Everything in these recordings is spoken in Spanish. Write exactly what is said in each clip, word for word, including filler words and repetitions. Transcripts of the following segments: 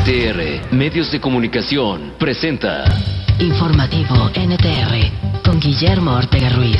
T R, Medios de Comunicación, presenta Informativo N T R, con Guillermo Ortega Ruiz.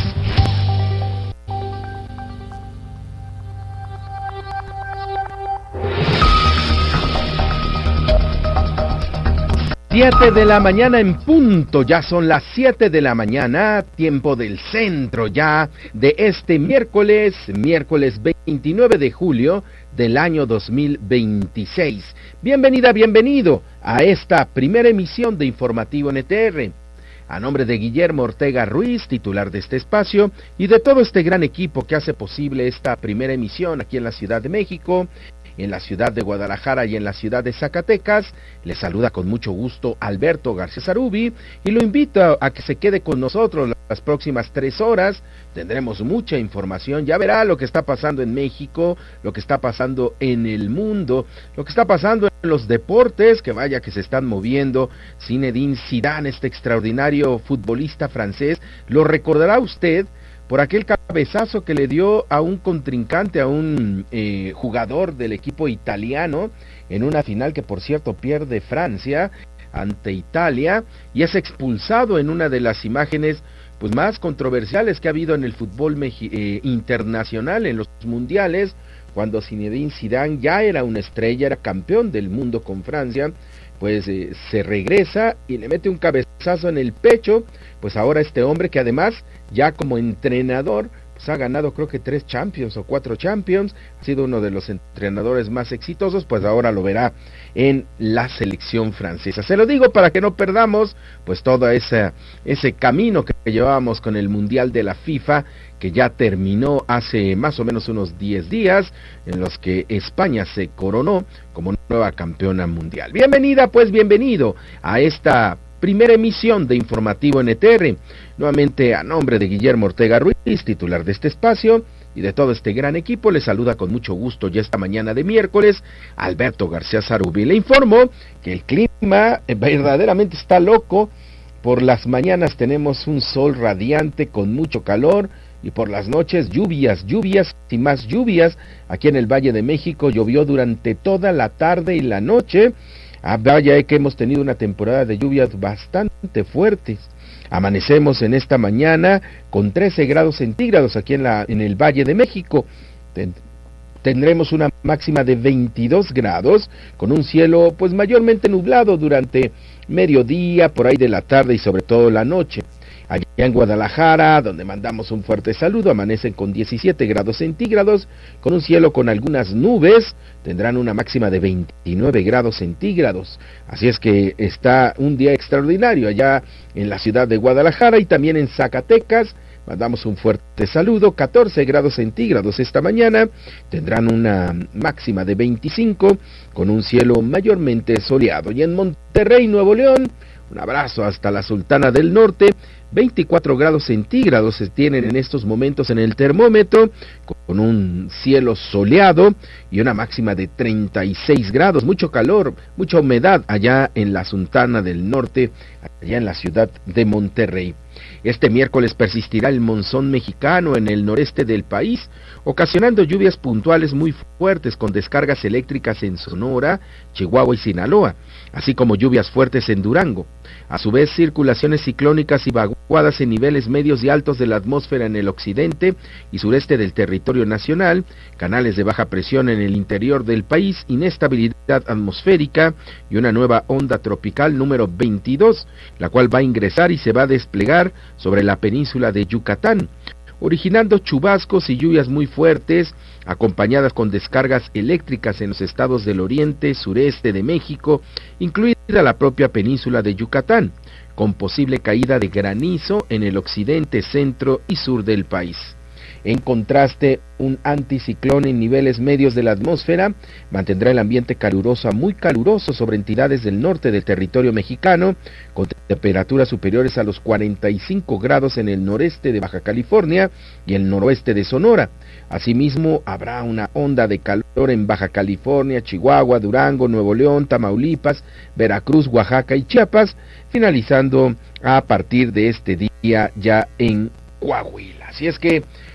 Siete de la mañana en punto, ya son las siete de la mañana, tiempo del centro ya de este miércoles, miércoles veintinueve de julio del año dos mil veintiséis. Bienvenida, bienvenido a esta primera emisión de Informativo N T R. A nombre de Guillermo Ortega Ruiz, titular de este espacio, y de todo este gran equipo que hace posible esta primera emisión aquí en la Ciudad de México, en la ciudad de Guadalajara y en la ciudad de Zacatecas, les saluda con mucho gusto Alberto García Sarubi y lo invito a que se quede con nosotros las próximas tres horas. Tendremos mucha información, ya verá lo que está pasando en México, lo que está pasando en el mundo, lo que está pasando en los deportes, que vaya que se están moviendo. Zinedine Zidane, este extraordinario futbolista francés, lo recordará usted por aquel cabezazo que le dio a un contrincante, a un eh, jugador del equipo italiano, en una final que por cierto pierde Francia ante Italia, y es expulsado en una de las imágenes pues más controversiales que ha habido en el fútbol meji- eh, internacional, en los mundiales, cuando Zinedine Zidane ya era una estrella, era campeón del mundo con Francia, pues eh, se regresa y le mete un cabezazo en el pecho. Pues ahora este hombre, que además ya como entrenador pues ha ganado creo que tres Champions o cuatro Champions, ha sido uno de los entrenadores más exitosos, pues ahora lo verá en la selección francesa. Se lo digo para que no perdamos pues todo ese, ese camino que llevábamos con el Mundial de la FIFA, que ya terminó hace más o menos unos diez días, en los que España se coronó como nueva campeona mundial. Bienvenida, pues bienvenido a esta primera emisión de Informativo N T R. Nuevamente, a nombre de Guillermo Ortega Ruiz, titular de este espacio, y de todo este gran equipo, le saluda con mucho gusto ya esta mañana de miércoles Alberto García Sarubi. Le informo que el clima verdaderamente está loco. Por las mañanas tenemos un sol radiante con mucho calor, y por las noches lluvias, lluvias y más lluvias. Aquí en el Valle de México llovió durante toda la tarde y la noche. Ah, vaya que hemos tenido una temporada de lluvias bastante fuertes. Amanecemos en esta mañana con trece grados centígrados aquí en, la, en el Valle de México. Ten, tendremos una máxima de veintidós grados, con un cielo pues mayormente nublado durante mediodía, por ahí de la tarde y sobre todo la noche. Allá en Guadalajara, donde mandamos un fuerte saludo, amanecen con diecisiete grados centígrados, con un cielo con algunas nubes, tendrán una máxima de veintinueve grados centígrados. Así es que está un día extraordinario allá en la ciudad de Guadalajara y también en Zacatecas. Mandamos un fuerte saludo, catorce grados centígrados esta mañana, tendrán una máxima de veinticinco, con un cielo mayormente soleado. Y en Monterrey, Nuevo León, un abrazo hasta la Sultana del Norte, veinticuatro grados centígrados se tienen en estos momentos en el termómetro, con un cielo soleado y una máxima de treinta y seis grados, mucho calor, mucha humedad allá en la Sultana del Norte, allá en la ciudad de Monterrey. Este miércoles persistirá el monzón mexicano en el noreste del país, ocasionando lluvias puntuales muy fuertes con descargas eléctricas en Sonora, Chihuahua y Sinaloa, así como lluvias fuertes en Durango. A su vez, circulaciones ciclónicas y vaguadas en niveles medios y altos de la atmósfera en el occidente y sureste del territorio nacional, canales de baja presión en el interior del país, inestabilidad atmosférica y una nueva onda tropical número veintidós, la cual va a ingresar y se va a desplegar sobre la península de Yucatán, originando chubascos y lluvias muy fuertes, acompañadas con descargas eléctricas en los estados del oriente, sureste de México, incluida la propia península de Yucatán, con posible caída de granizo en el occidente, centro y sur del país. En contraste, un anticiclón en niveles medios de la atmósfera mantendrá el ambiente caluroso a muy caluroso sobre entidades del norte del territorio mexicano, con temperaturas superiores a los cuarenta y cinco grados en el noreste de Baja California y el noroeste de Sonora. Asimismo, habrá una onda de calor en Baja California, Chihuahua, Durango, Nuevo León, Tamaulipas, Veracruz, Oaxaca y Chiapas, finalizando a partir de este día ya en Coahuila. Así es que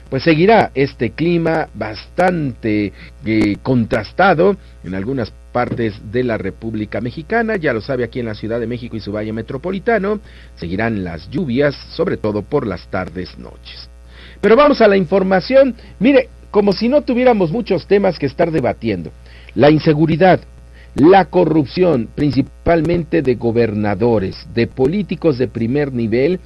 pues seguirá este clima bastante eh, contrastado en algunas partes de la República Mexicana. Ya lo sabe, aquí en la Ciudad de México y su Valle Metropolitano seguirán las lluvias, sobre todo por las tardes, noches. Pero vamos a la información. Mire, como si no tuviéramos muchos temas que estar debatiendo. La inseguridad, la corrupción, principalmente de gobernadores, de políticos de primer nivel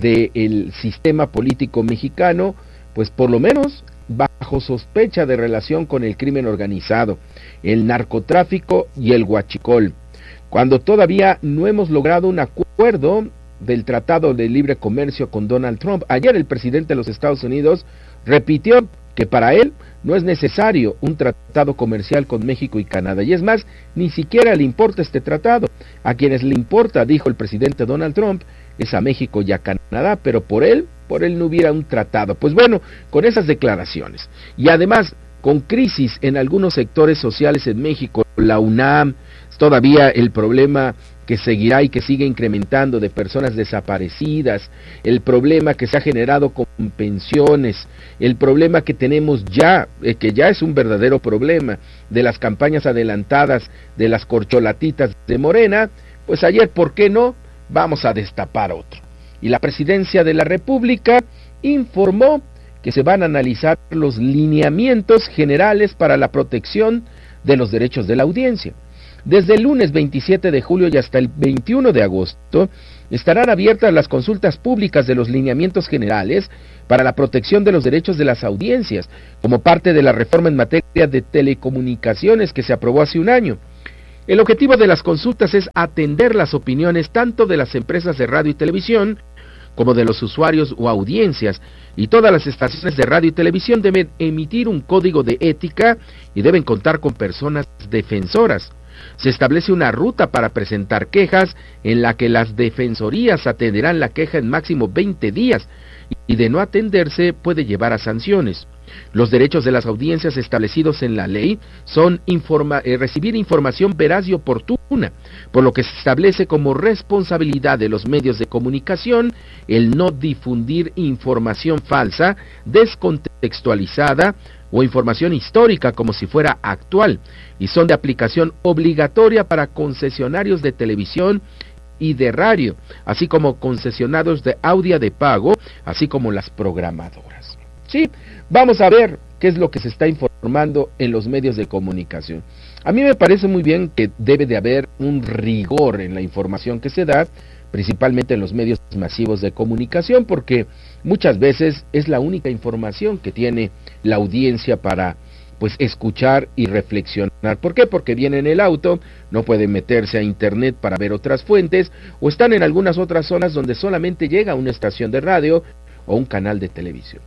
del sistema político mexicano, pues por lo menos bajo sospecha de relación con el crimen organizado, el narcotráfico y el huachicol, cuando todavía no hemos logrado un acuerdo del Tratado de Libre Comercio con Donald Trump. Ayer el presidente de los Estados Unidos repitió que para él no es necesario un tratado comercial con México y Canadá, y es más, ni siquiera le importa este tratado. A quienes le importa, dijo el presidente Donald Trump, es a México y a Canadá, pero por él, por él no hubiera un tratado. Pues bueno, con esas declaraciones, y además con crisis en algunos sectores sociales en México, la UNAM, todavía el problema que seguirá y que sigue incrementando de personas desaparecidas, el problema que se ha generado con pensiones, el problema que tenemos ya, eh, que ya es un verdadero problema, de las campañas adelantadas de las corcholatitas de Morena, pues ayer, ¿por qué no?, vamos a destapar otro. Y la Presidencia de la República informó que se van a analizar los lineamientos generales para la protección de los derechos de la audiencia. Desde el lunes veintisiete de julio y hasta el veintiuno de agosto estarán abiertas las consultas públicas de los lineamientos generales para la protección de los derechos de las audiencias, como parte de la reforma en materia de telecomunicaciones que se aprobó hace un año. El objetivo de las consultas es atender las opiniones tanto de las empresas de radio y televisión como de los usuarios o audiencias, y todas las estaciones de radio y televisión deben emitir un código de ética y deben contar con personas defensoras. Se establece una ruta para presentar quejas en la que las defensorías atenderán la queja en máximo veinte días y de no atenderse puede llevar a sanciones. Los derechos de las audiencias establecidos en la ley son informa- eh, recibir información veraz y oportuna, por lo que se establece como responsabilidad de los medios de comunicación el no difundir información falsa, descontextualizada o información histórica como si fuera actual, y son de aplicación obligatoria para concesionarios de televisión y de radio, así como concesionarios de audio de pago, así como las programadoras. Sí, vamos a ver qué es lo que se está informando en los medios de comunicación. A mí me parece muy bien que debe de haber un rigor en la información que se da, principalmente en los medios masivos de comunicación, porque muchas veces es la única información que tiene la audiencia para pues escuchar y reflexionar. ¿Por qué? Porque viene en el auto, no pueden meterse a internet para ver otras fuentes, o están en algunas otras zonas donde solamente llega una estación de radio o un canal de televisión.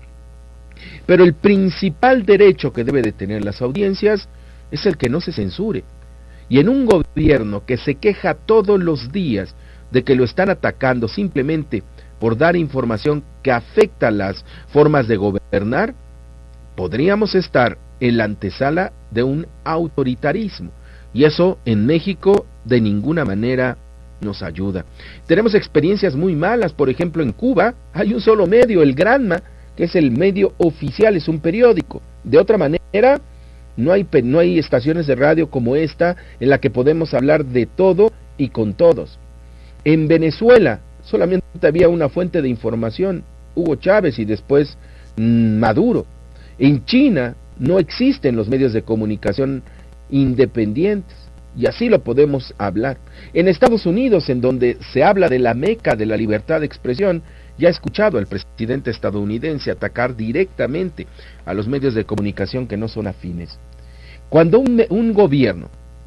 Pero el principal derecho que debe de tener las audiencias es el que no se censure. Y en un gobierno que se queja todos los días de que lo están atacando simplemente por dar información que afecta las formas de gobernar, podríamos estar en la antesala de un autoritarismo. Y eso en México de ninguna manera nos ayuda. Tenemos experiencias muy malas, por ejemplo en Cuba hay un solo medio, el Granma, que es el medio oficial, es un periódico. De otra manera, no hay, no hay estaciones de radio como esta en la que podemos hablar de todo y con todos. En Venezuela solamente había una fuente de información, Hugo Chávez y después mmm, Maduro. En China no existen los medios de comunicación independientes, y así lo podemos hablar. En Estados Unidos, en donde se habla de la meca de la libertad de expresión, ya he escuchado al presidente estadounidense atacar directamente a los medios de comunicación que no son afines. Cuando un, un gobierno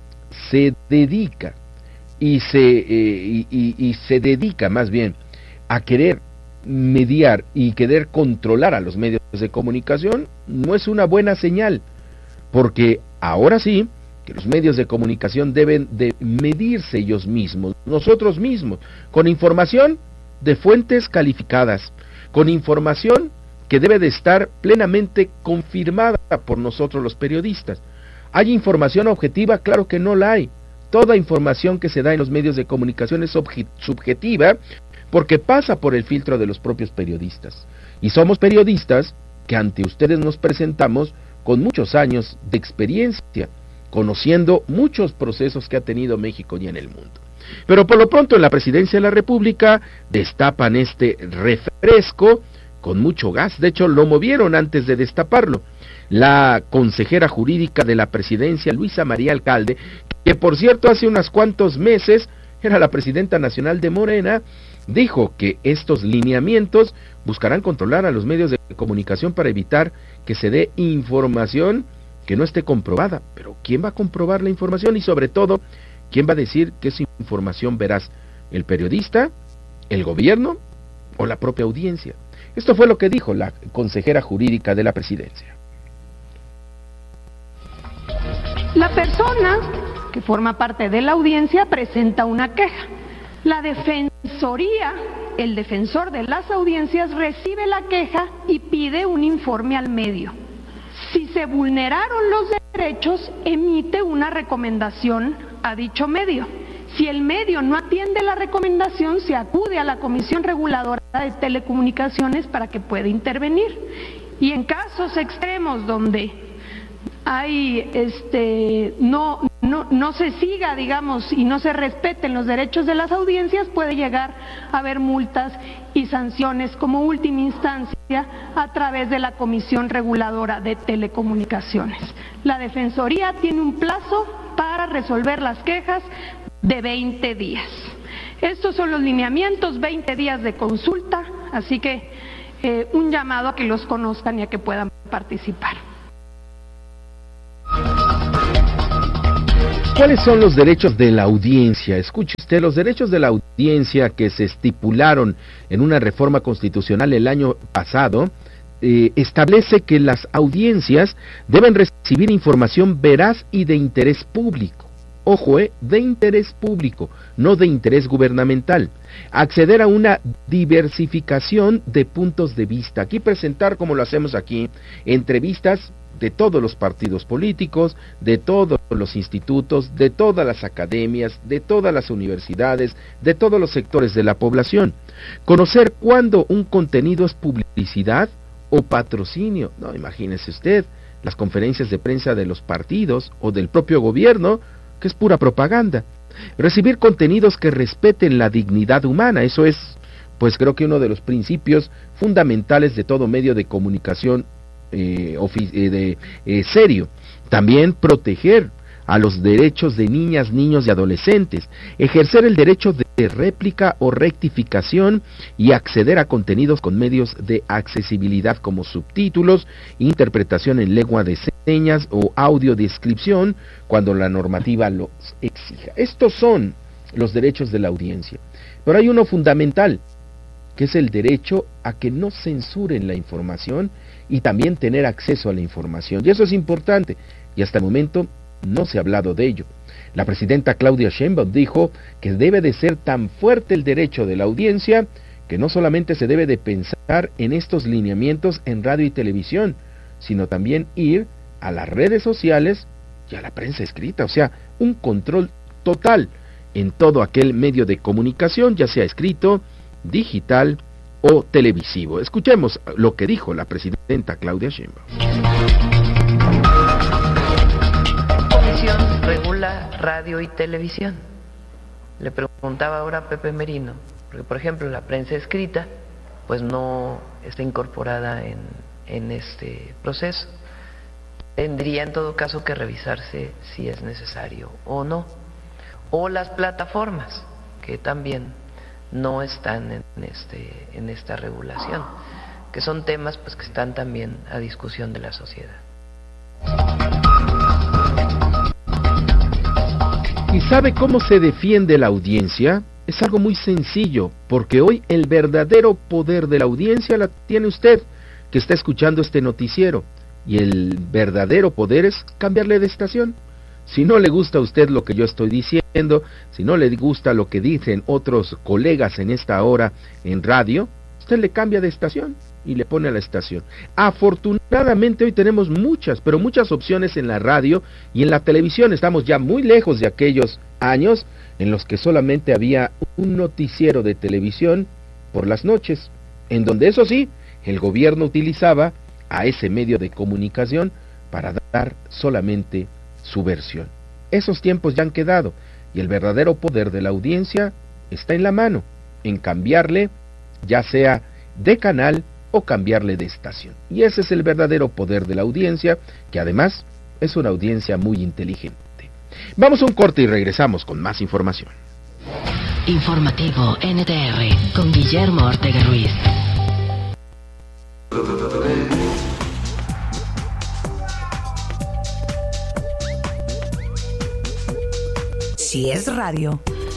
se dedica y se, eh, y, y, y se dedica más bien a querer mediar y querer controlar a los medios de comunicación, no es una buena señal, porque ahora sí que los medios de comunicación deben de medirse ellos mismos, nosotros mismos, con información de fuentes calificadas, con información que debe de estar plenamente confirmada por nosotros los periodistas. ¿Hay información objetiva? Claro que no la hay. Toda información que se da en los medios de comunicación es subjetiva porque pasa por el filtro de los propios periodistas. Y somos periodistas que ante ustedes nos presentamos con muchos años de experiencia, conociendo muchos procesos que ha tenido México y en el mundo. Pero por lo pronto en la Presidencia de la República destapan este refresco con mucho gas. De hecho, lo movieron antes de destaparlo. La consejera jurídica de la Presidencia, Luisa María Alcalde, que por cierto hace unos cuantos meses era la presidenta nacional de Morena, dijo que estos lineamientos buscarán controlar a los medios de comunicación para evitar que se dé información que no esté comprobada. Pero ¿quién va a comprobar la información? Y sobre todo, ¿quién va a decir que es información veraz? ¿El periodista? ¿El gobierno? ¿O la propia audiencia? Esto fue lo que dijo la consejera jurídica de la Presidencia. La persona que forma parte de la audiencia presenta una queja. La defensoría, el defensor de las audiencias, recibe la queja y pide un informe al medio. Si se vulneraron los derechos, emite una recomendación a dicho medio. Si el medio no atiende la recomendación, se acude a la Comisión Reguladora de Telecomunicaciones para que pueda intervenir. Y en casos extremos donde hay este no no no se siga, digamos, y no se respeten los derechos de las audiencias, puede llegar a haber multas y sanciones como última instancia a través de la Comisión Reguladora de Telecomunicaciones. La Defensoría tiene un plazo para resolver las quejas de veinte días. Estos son los lineamientos, veinte días de consulta, así que eh, un llamado a que los conozcan y a que puedan participar. ¿Cuáles son los derechos de la audiencia? Escuche usted, los derechos de la audiencia que se estipularon en una reforma constitucional el año pasado, eh, establece que las audiencias deben recibir información veraz y de interés público. Ojo, eh, de interés público, no de interés gubernamental. Acceder a una diversificación de puntos de vista. Aquí presentar, como lo hacemos aquí, entrevistas de todos los partidos políticos, de todos los institutos, de todas las academias, de todas las universidades, de todos los sectores de la población. Conocer cuándo un contenido es publicidad o patrocinio. No, imagínese usted, las conferencias de prensa de los partidos o del propio gobierno, que es pura propaganda. Recibir contenidos que respeten la dignidad humana, eso es, pues creo que uno de los principios fundamentales de todo medio de comunicación eh, eh, de, eh, serio. También proteger a los derechos de niñas, niños y adolescentes, ejercer el derecho de réplica o rectificación y acceder a contenidos con medios de accesibilidad como subtítulos, interpretación en lengua de señas o audiodescripción cuando la normativa los exija. Estos son los derechos de la audiencia. Pero hay uno fundamental, que es el derecho a que no censuren la información y también tener acceso a la información. Y eso es importante, y hasta el momento no se ha hablado de ello. La presidenta Claudia Sheinbaum dijo que debe de ser tan fuerte el derecho de la audiencia que no solamente se debe de pensar en estos lineamientos en radio y televisión, sino también ir a las redes sociales y a la prensa escrita, o sea, un control total en todo aquel medio de comunicación, ya sea escrito, digital o televisivo. Escuchemos lo que dijo la presidenta Claudia Sheinbaum. Regula radio y televisión. Le preguntaba ahora a Pepe Merino, porque por ejemplo la prensa escrita pues no está incorporada en, en este proceso. Tendría en todo caso que revisarse si es necesario o no. O las plataformas, que también no están en, este, en esta regulación, que son temas pues que están también a discusión de la sociedad. ¿Y sabe cómo se defiende la audiencia? Es algo muy sencillo, porque hoy el verdadero poder de la audiencia la tiene usted, que está escuchando este noticiero, y el verdadero poder es cambiarle de estación. Si no le gusta a usted lo que yo estoy diciendo, si no le gusta lo que dicen otros colegas en esta hora en radio, usted le cambia de estación y le pone a la estación. Afortunadamente hoy tenemos muchas, pero muchas opciones en la radio y en la televisión. Estamos ya muy lejos de aquellos años en los que solamente había un noticiero de televisión por las noches, en donde eso sí, el gobierno utilizaba a ese medio de comunicación para dar solamente su versión. Esos tiempos ya han quedado y el verdadero poder de la audiencia está en la mano, en cambiarle, ya sea de canal o cambiarle de estación. Y ese es el verdadero poder de la audiencia, que además es una audiencia muy inteligente. Vamos a un corte y regresamos con más información. Informativo N T R con Guillermo Ortega Ruiz. Si es radio,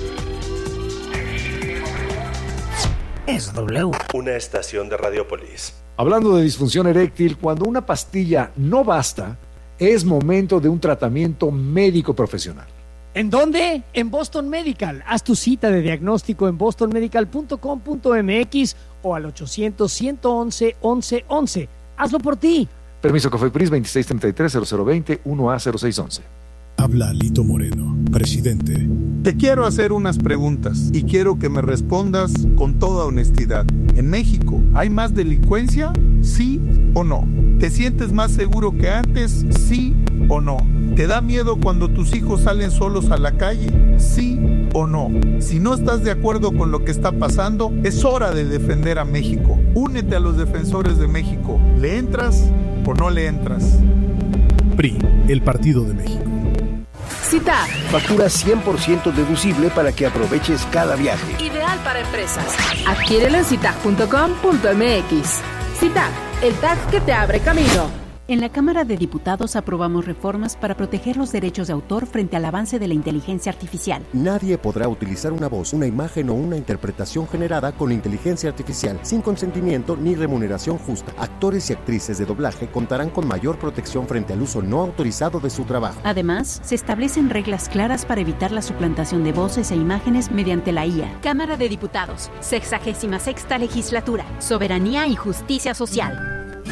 es W. Una estación de Radiopolis. Hablando de disfunción eréctil, cuando una pastilla no basta, es momento de un tratamiento médico profesional. ¿En dónde? En Boston Medical. Haz tu cita de diagnóstico en boston medical punto com punto m x o al ochocientos, ciento once, once, once. Hazlo por ti. Permiso COFEPRIS veintiséis treinta y tres, cero cero veinte, uno A cero seis once. Habla Lito Moreno, presidente. Te quiero hacer unas preguntas y quiero que me respondas con toda honestidad. ¿En México hay más delincuencia? ¿Sí o no? ¿Te sientes más seguro que antes? ¿Sí o no? ¿Te da miedo cuando tus hijos salen solos a la calle? ¿Sí o no? Si no estás de acuerdo con lo que está pasando, es hora de defender a México. Únete a los defensores de México. ¿Le entras o no le entras? P R I, el Partido de México. CITAC. Factura cien por ciento deducible para que aproveches cada viaje. Ideal para empresas. Adquiérelo en citac punto com punto m x. CITAC, el tag que te abre camino. En la Cámara de Diputados aprobamos reformas para proteger los derechos de autor frente al avance de la inteligencia artificial. Nadie podrá utilizar una voz, una imagen o una interpretación generada con inteligencia artificial sin consentimiento ni remuneración justa. Actores y actrices de doblaje contarán con mayor protección frente al uso no autorizado de su trabajo. Además, se establecen reglas claras para evitar la suplantación de voces e imágenes mediante la I A. Cámara de Diputados, sexagésima sexta legislatura, soberanía y justicia social.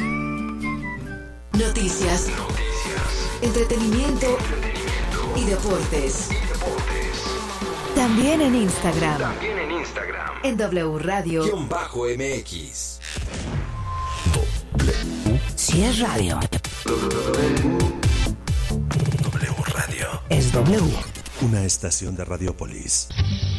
Noticias, Noticias. Entretenimiento, Entretenimiento y deportes. deportes. También en Instagram. También en Instagram. En W Radio. Guión bajo M X. W. Si es radio. W. W Radio. Es W. Una estación de Radiopolis.